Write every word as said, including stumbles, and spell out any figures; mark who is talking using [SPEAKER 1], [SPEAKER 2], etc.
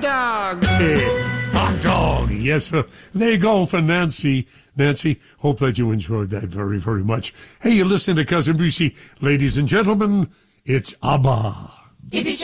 [SPEAKER 1] dog.
[SPEAKER 2] Hey, hot dog. Yes, sir. There you go for Nancy. Nancy, hope that you enjoyed that very, very much. Hey, you're listening to Cousin Brucey. Ladies and gentlemen, it's ABBA.
[SPEAKER 3] If you